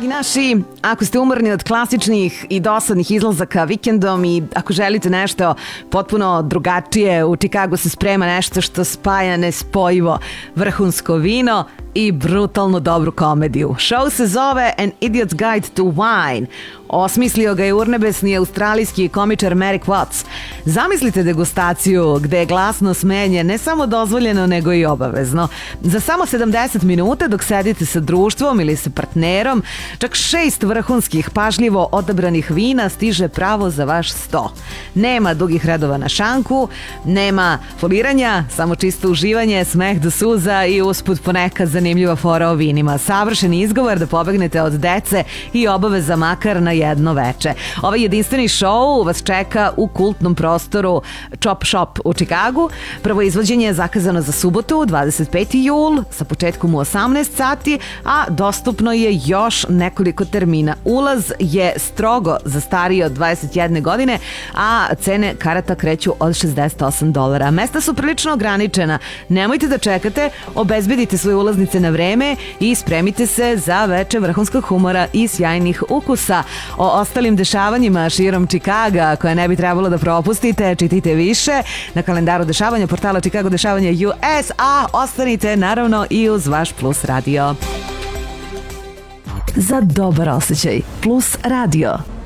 Dragi naši, ako ste umorni od klasičnih i dosadnih izlazaka vikendom i ako želite nešto potpuno drugačije, u Čikagu se sprema nešto što spaja nespojivo vrhunsko vino i brutalno dobru komediju. Show se zove An Idiot's Guide to Wine. Osmislio ga je urnebesni australijski komičar Merrick Watts. Zamislite degustaciju gde je glasno smenje ne samo dozvoljeno nego i obavezno. Za samo 70 minuta dok sedite sa društvom ili sa partnerom, čak 6 vrhunskih pažljivo odabranih vina stiže pravo za vaš sto. Nema dugih redova na šanku, nema foliranja, samo čisto uživanje, smeh do suza i usput ponekad zanimljiva fora o vinima. Savršen izgovor da pobegnete od dece i obaveza makar na jedno veče. Ovaj jedinstveni show vas čeka u kultnom prostoru Chop Shop u Čikagu. Prvo izvođenje je zakazano za subotu, 25. jul, sa početkom u 18 sati, a dostupno je još nekoliko termina. Ulaz je strogo za starije od 21 godine, a cene karata kreću od $68. Mesta su prilično ograničena. Nemojte da čekate, obezbedite svoje ulaznice na vreme i spremite se za veče vrhunskog humora i sjajnih ukusa. O ostalim dešavanjima širom Čikaga koje ne bi trebalo da propustite, čitajte više na kalendaru dešavanja portala Chicago Dešavanje US, a ostanite naravno i uz vaš Plus radio. Za dobar osjećaj Plus radio.